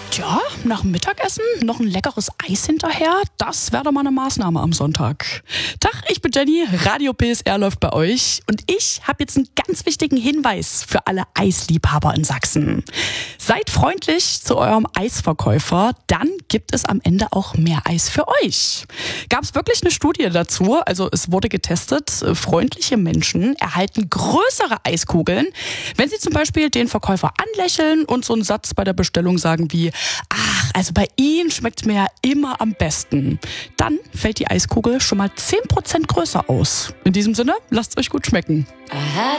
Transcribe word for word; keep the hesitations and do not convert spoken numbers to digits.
Tja, nach dem Mittagessen noch ein leckeres Eis hinterher, das wäre doch mal eine Maßnahme am Sonntag. Tag, ich bin Jenny, Radio P S R läuft bei euch und ich habe jetzt einen ganz wichtigen Hinweis für alle Eisliebhaber in Sachsen. Seid freundlich zu eurem Eisverkäufer, dann gibt es am Ende auch mehr Eis für euch. Gab es wirklich eine Studie dazu, also es wurde getestet, freundliche Menschen erhalten größere Eiskugeln, wenn sie zum Beispiel den Verkäufer anlächeln und so einen Satz bei der Bestellung sagen wie: Ach, also bei Ihnen schmeckt's mir ja immer am besten. Dann fällt die Eiskugel schon mal zehn Prozent größer aus. In diesem Sinne, lasst euch gut schmecken.